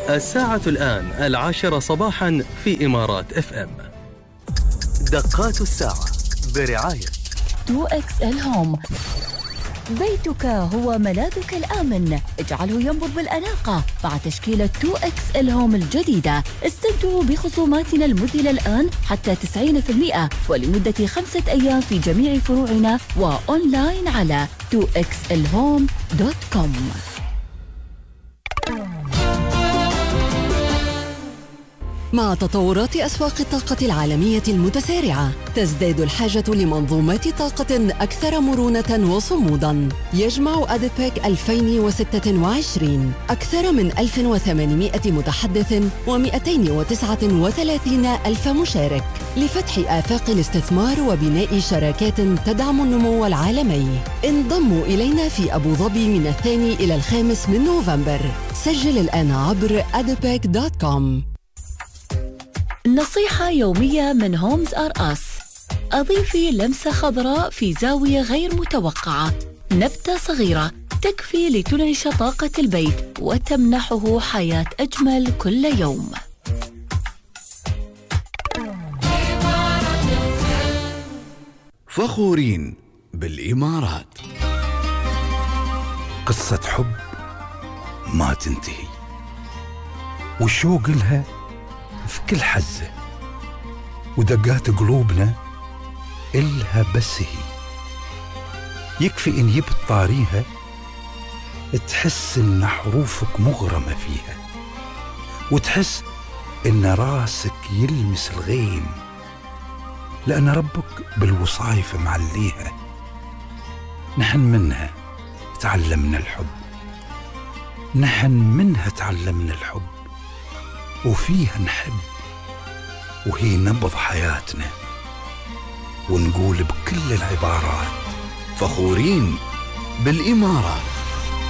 الساعة الآن 10 صباحا في إمارات FM. دقات الساعة برعاية 2XL هوم. بيتك هو ملاذك الآمن، اجعله ينبض بالأناقة مع تشكيلة 2XL هوم الجديدة. استمتعوا بخصوماتنا المذهلة الآن حتى 90% ولمدة 5 أيام في جميع فروعنا وأونلاين على 2xlhome.com. مع تطورات أسواق الطاقة العالمية المتسارعة، تزداد الحاجة لمنظومات طاقة أكثر مرونة وصموداً. يجمع أديبيك 2026 أكثر من 1800 متحدث و239 ألف مشارك لفتح آفاق الاستثمار وبناء شراكات تدعم النمو العالمي. انضموا إلينا في أبو ظبي من 2 إلى 5 نوفمبر. سجل الآن عبر adipec.com. نصيحة يومية من هومز آر أس. أضيفي لمسة خضراء في زاوية غير متوقعة. نبتة صغيرة تكفي لتنعش طاقة البيت وتمنحه حياة أجمل كل يوم. فخورين بالإمارات. قصة حب ما تنتهي، والشوق لها في كل حزة، ودقات قلوبنا إلها بس هي. يكفي إن جبت طاريها تحس إن حروفك مغرمة فيها، وتحس إن راسك يلمس الغيم، لأن ربك بالوصايف معليها. نحن منها تعلمنا الحب، نحن منها تعلمنا الحب، وفيها نحب، وهي نبض حياتنا. ونقول بكل العبارات: فخورين بالإمارات.